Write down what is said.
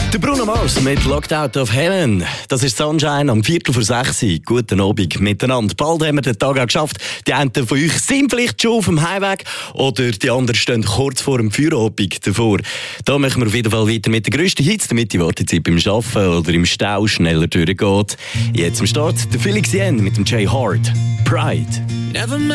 Der Bruno Mars mit Locked Out of Heaven. Das ist Sunshine am 5:45. Guten Abend miteinander. Bald haben wir den Tag auch geschafft. Die einen von euch sind vielleicht schon auf dem Heimweg oder die anderen stehen kurz vor dem Feierabend davor. Da machen wir auf jeden Fall weiter mit den grössten Hits, damit die Wartezeit beim Arbeiten oder im Stau schneller durchgeht. Jetzt am Start der Felix Yen mit dem Jay Hart. Pride.